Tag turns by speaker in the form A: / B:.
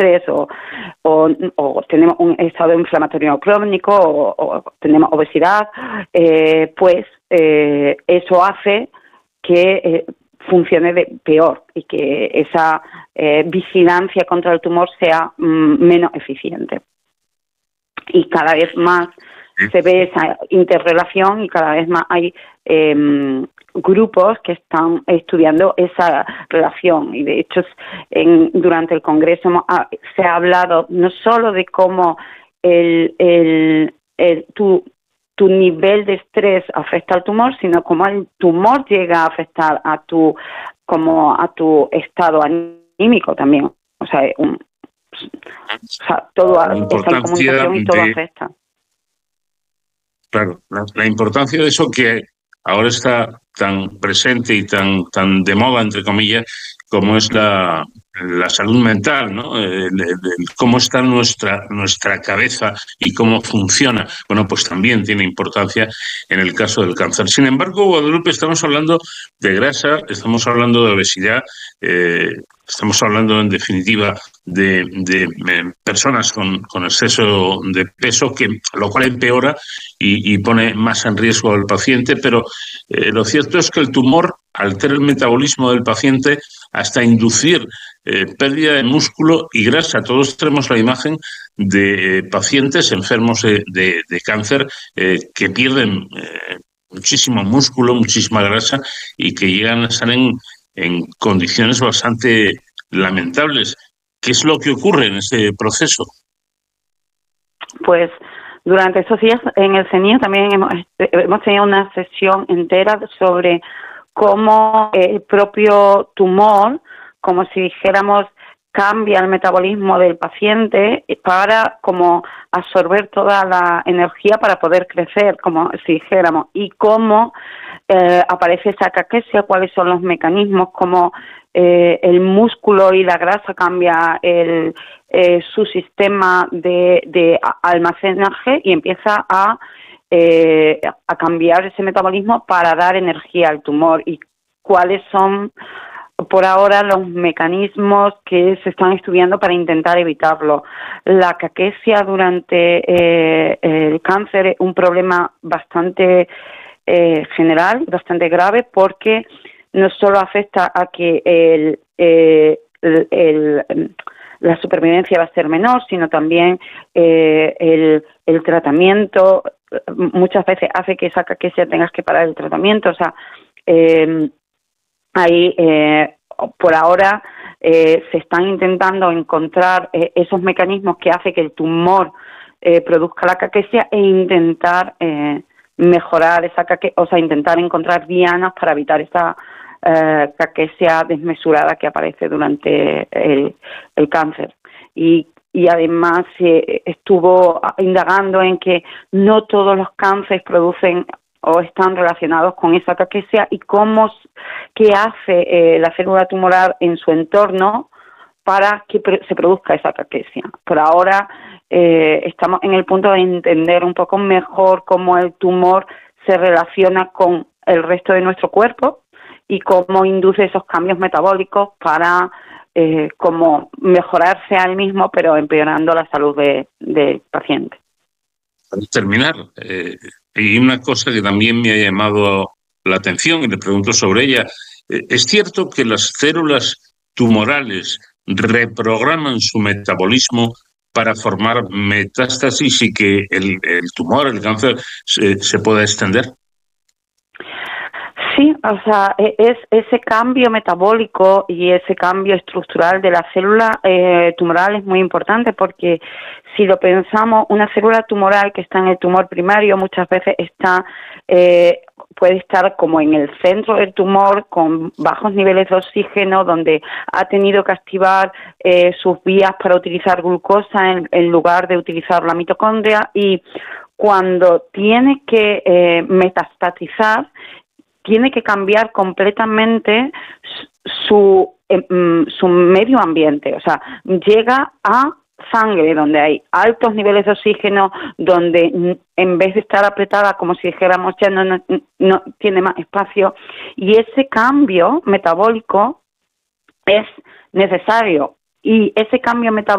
A: estrés o tenemos un estado inflamatorio crónico o tenemos obesidad, pues eso hace que funcione peor y que esa vigilancia contra el tumor sea menos eficiente. Y cada vez más se ve esa interrelación y cada vez más hay grupos que están estudiando esa relación. Y de hecho, durante el Congreso se ha hablado no solo de cómo tu nivel de estrés afecta al tumor, sino cómo el tumor llega a afectar a tu estado anímico también. O sea, todo esa comunicación y todo afecta.
B: Claro, la importancia de eso que ahora está tan presente y tan de moda, entre comillas, como es la salud mental, ¿no? Cómo está nuestra cabeza y cómo funciona. Bueno, pues también tiene importancia en el caso del cáncer. Sin embargo, Guadalupe, estamos hablando de grasa, estamos hablando de obesidad, estamos hablando, en definitiva, de personas con exceso de peso, lo cual empeora y pone más en riesgo al paciente, pero lo cierto es que el tumor altera el metabolismo del paciente hasta inducir pérdida de músculo y grasa. Todos tenemos la imagen de pacientes enfermos de cáncer que pierden muchísimo músculo, muchísima grasa y que llegan a estar en condiciones bastante lamentables. ¿Qué es lo que ocurre en ese proceso?
A: Pues durante estos días en el CENIO también hemos tenido una sesión entera sobre cómo el propio tumor, como si dijéramos, cambia el metabolismo del paciente para como absorber toda la energía para poder crecer, como si dijéramos, y cómo aparece esa caquesia, cuáles son los mecanismos, cómo el músculo y la grasa cambia su sistema de almacenaje y empieza a cambiar ese metabolismo para dar energía al tumor, y cuáles son por ahora los mecanismos que se están estudiando para intentar evitarlo. La caquesia durante el cáncer es un problema bastante general, bastante grave, porque no solo afecta a que la supervivencia va a ser menor, sino también el tratamiento muchas veces hace que esa caquesia tengas que parar el tratamiento. O sea, por ahora se están intentando encontrar esos mecanismos que hacen que el tumor produzca la caquesia e intentar mejorar esa caquesia, o sea, intentar encontrar dianas para evitar esa caquesia desmesurada que aparece durante el cáncer. Y además estuvo indagando en que no todos los cánceres producen o están relacionados con esa caquesia y qué hace la célula tumoral en su entorno para que se produzca esa caquesia. Por ahora estamos en el punto de entender un poco mejor cómo el tumor se relaciona con el resto de nuestro cuerpo y cómo induce esos cambios metabólicos para como mejorarse a él mismo, pero empeorando la salud del paciente.
B: Para terminar, y una cosa que también me ha llamado la atención y le pregunto sobre ella, ¿es cierto que las células tumorales reprograman su metabolismo para formar metástasis y que el tumor, el cáncer, se pueda extender?
A: Sí, o sea, es ese cambio metabólico y ese cambio estructural de la célula tumoral es muy importante, porque si lo pensamos, una célula tumoral que está en el tumor primario muchas veces puede estar como en el centro del tumor con bajos niveles de oxígeno, donde ha tenido que activar sus vías para utilizar glucosa en lugar de utilizar la mitocondria, y cuando tiene que metastatizar, tiene que cambiar completamente su medio ambiente. O sea, llega a sangre donde hay altos niveles de oxígeno, donde en vez de estar apretada, como si dijéramos, ya no tiene más espacio, y ese cambio metabólico es necesario, y ese cambio metabólico